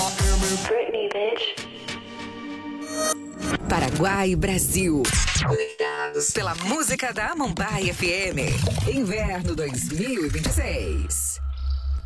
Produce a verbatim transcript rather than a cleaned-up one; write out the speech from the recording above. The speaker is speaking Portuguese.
Britney, bitch. Paraguai e Brasil. Conectados pela música da Mumbai F M. Inverno dois mil e vinte e seis.